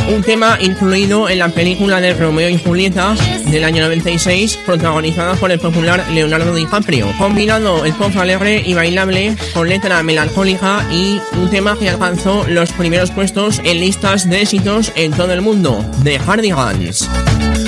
un tema incluido en la película de Romeo y Julieta del año 96, protagonizada por el popular Leonardo DiCaprio, combinando el pop alegre y bailable con letra melancólica y un tema que alcanzó los primeros puestos en listas de éxitos en todo el mundo, The Hardigans.